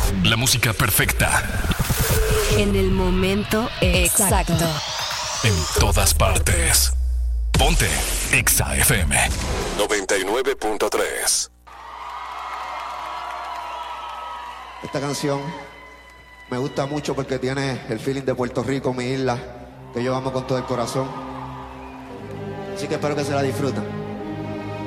La música perfecta. En el momento exacto. En todas partes. Ponte Exa FM 99.3. Esta canción me gusta mucho porque tiene el feeling de Puerto Rico, mi isla, que yo amo con todo el corazón. Así que espero que se la disfruten.